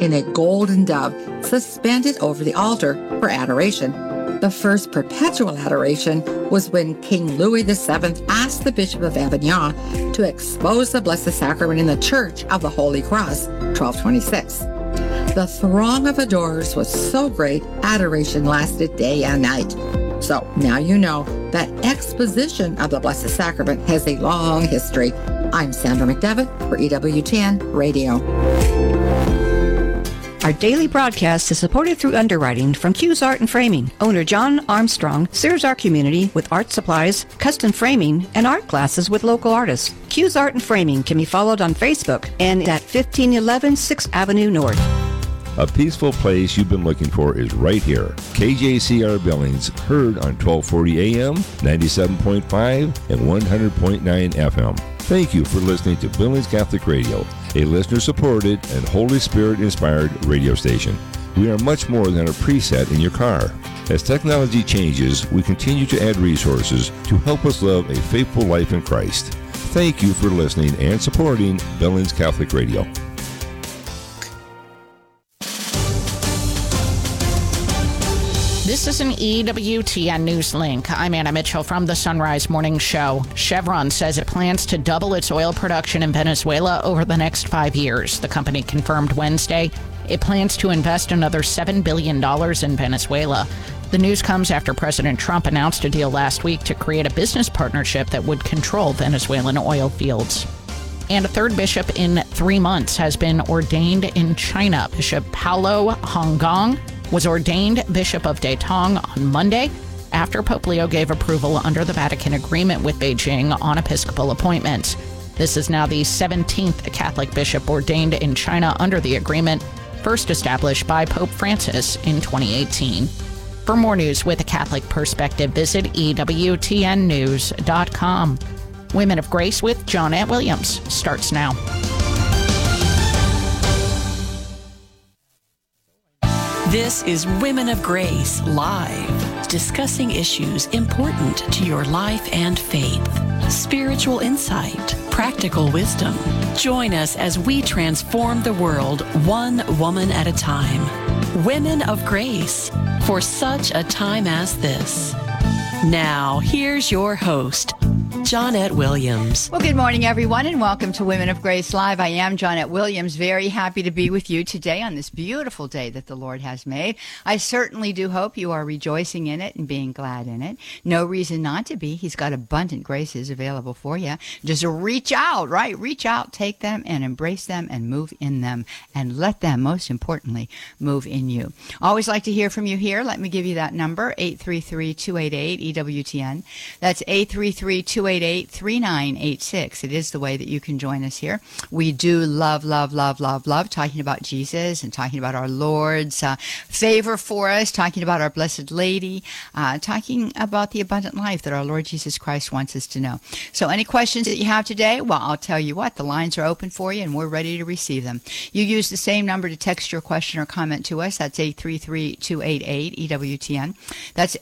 in a golden dove suspended over the altar for adoration. The first perpetual adoration was when King Louis VII asked the Bishop of Avignon to expose the Blessed Sacrament in the Church of the Holy Cross, 1226. The throng of adorers was so great, adoration lasted day and night. So now you know that exposition of the Blessed Sacrament has a long history. I'm Sandra McDevitt for EWTN Radio. Our daily broadcast is supported through underwriting from Q's Art and Framing. Owner John Armstrong serves our community with art supplies, custom framing, and art classes with local artists. Q's Art and Framing can be followed on Facebook and at 1511 6th Avenue North. A peaceful place you've been looking for is right here. KJCR Billings, heard on 1240 AM, 97.5, and 100.9 FM. Thank you for listening to Billings Catholic Radio, a listener-supported and Holy Spirit-inspired radio station. We are much more than a preset in your car. As technology changes, we continue to add resources to help us live a faithful life in Christ. Thank you for listening and supporting Billings Catholic Radio. This is an EWTN News Link. I'm Anna Mitchell from the Sunrise Morning Show. Chevron says it plans to double its oil production in Venezuela over the next 5 years. The company confirmed Wednesday it plans to invest another $7 billion in Venezuela. The news comes after President Trump announced a deal last week to create a business partnership that would control Venezuelan oil fields. And a third bishop in 3 months has been ordained in China. Bishop Paolo Hongong was ordained Bishop of Datong on Monday after Pope Leo gave approval under the Vatican Agreement with Beijing on episcopal appointments. This is now the 17th Catholic bishop ordained in China under the agreement, first established by Pope Francis in 2018. For more news with a Catholic perspective, visit EWTNnews.com. Women of Grace with Johnette Williams starts now. This is Women of Grace Live, discussing issues important to your life and faith. Spiritual insight, practical wisdom. Join us as we transform the world one woman at a time. Women of Grace, for such a time as this. Now, here's your host, Johnette Williams. Well, good morning, everyone, and welcome to Women of Grace Live. I am Johnette Williams, very happy to be with you today on this beautiful day that the Lord has made. I certainly do hope you are rejoicing in it and being glad in it. No reason not to be. He's got abundant graces available for you. Just reach out, right? Reach out, take them, and embrace them, and move in them, and let them, most importantly, move in you. Always like to hear from you here. Let me give you that number, 833-288-EWTN. That's 833-288-3986. It is the way that you can join us here. We do love talking about Jesus and talking about our Lord's favor for us, talking about our Blessed Lady, talking about the abundant life that our Lord Jesus Christ wants us to know. So any questions that you have today, well, I'll tell you what, the lines are open for you and we're ready to receive them. You use the same number to text your question or comment to us. That's 833-288-EWTN. That's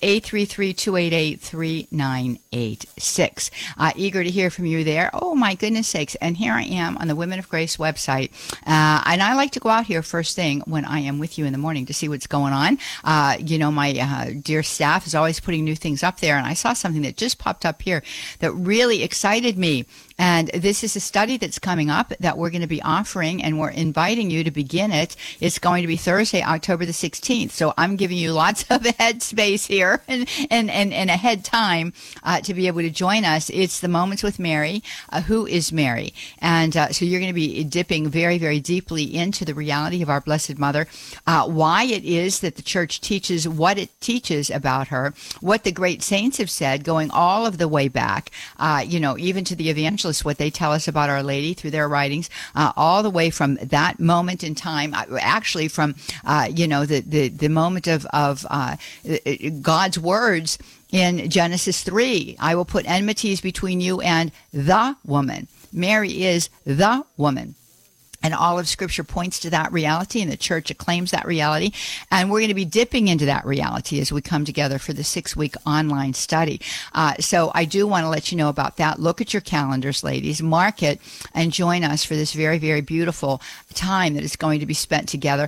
833-288-3986. Eager to hear from you there. Oh, my goodness sakes. And here I am on the Women of Grace website. And I like to go out here first thing when I am with you in the morning to see what's going on. My dear staff is always putting new things up there. And I saw something that just popped up here that really excited me. And this is a study that's coming up that we're going to be offering, and we're inviting you to begin it. It's going to be Thursday, October the 16th. So I'm giving you lots of head space here and a head time to be able to join us. It's the Moments with Mary. Who is Mary? And so you're going to be dipping very, very deeply into the reality of our Blessed Mother, why it is that the Church teaches what it teaches about her, what the great saints have said, going all of the way back, even to the evangelists, what they tell us about Our Lady through their writings, all the way from that moment in time, actually from, the moment of God's words in Genesis 3. I will put enmities between you and the woman. Mary is the woman. And all of Scripture points to that reality, and the Church acclaims that reality. And we're going to be dipping into that reality as we come together for the 6-week online study. So I do want to let you know about that. Look at your calendars, ladies. Mark it and join us for this very, very beautiful time that is going to be spent together.